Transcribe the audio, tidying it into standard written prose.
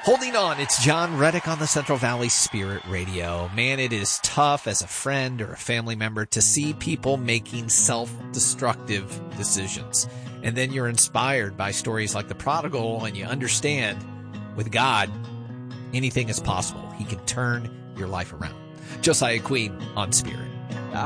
Holding on, it's John Reddick on the Central Valley Spirit Radio. Man, it is tough as a friend or a family member to see people making self-destructive decisions. And then you're inspired by stories like the prodigal, and you understand with God, anything is possible. He can turn your life around. Josiah Queen on Spirit.